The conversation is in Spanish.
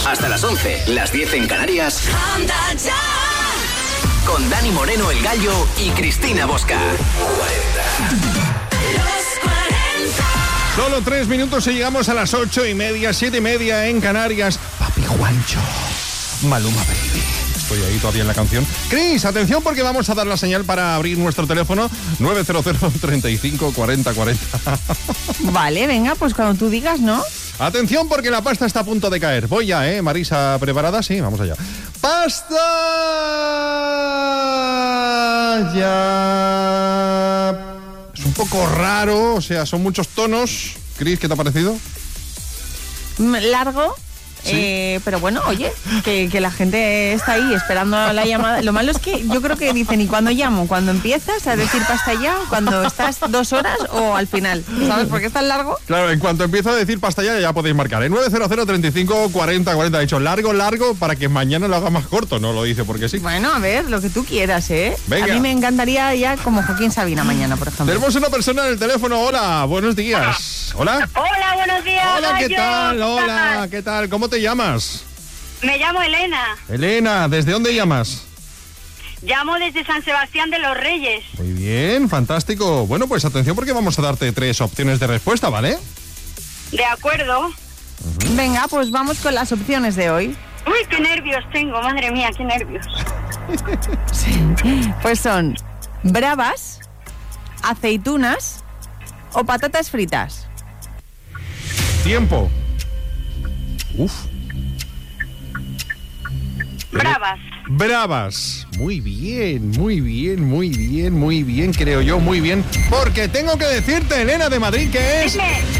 Hasta las 11, las 10 en Canarias. Con Dani Moreno, el Gallo, y Cristina Bosca. 40. Solo 3 minutos y llegamos a las 8:30, 7:30 en Canarias. Papi Juancho, Maluma Baby. Estoy ahí todavía en la canción. Cris, atención porque vamos a dar la señal para abrir nuestro teléfono 900 35 40 40. Vale, venga, pues cuando tú digas, ¿no? Atención porque la pasta está a punto de caer. Voy ya, Marisa, ¿preparada? Sí, vamos allá. ¡Pasta! Ya. Es un poco raro, o sea, son muchos tonos. Cris, ¿qué te ha parecido? Largo. Sí. Pero bueno, oye, que la gente está ahí esperando la llamada. Lo malo es que yo creo que dicen, ¿y cuando llamo? ¿Cuando empiezas a decir pasta ya? ¿Cuando estás 2 horas o al final? ¿Sabes por qué es tan largo? Claro, en cuanto empiezo a decir pasta ya podéis marcar. 900 35 40 40. Ha dicho largo para que mañana lo haga más corto. No lo dice porque sí. Bueno, a ver, lo que tú quieras, ¿eh? Venga. A mí me encantaría ya como Joaquín Sabina mañana, por ejemplo. Tenemos una persona en el teléfono. Hola, buenos días. Hola. Hola, buenos días. Hola, ¿qué Gallo. tal? Hola, ¿qué tal? ¿Cómo te llamas? Me llamo Elena. Elena, ¿desde dónde llamas? Llamo desde San Sebastián de los Reyes. Muy bien, fantástico. Bueno, pues atención porque vamos a darte 3 opciones de respuesta, ¿vale? De acuerdo. Venga, pues vamos con las opciones de hoy. Uy, qué nervios tengo, madre mía, qué nervios. Pues son bravas, aceitunas o patatas fritas. Tiempo. Uf. Bravas. Bravas. Muy bien, creo yo, muy bien. Porque tengo que decirte, Elena de Madrid, que es... Dime.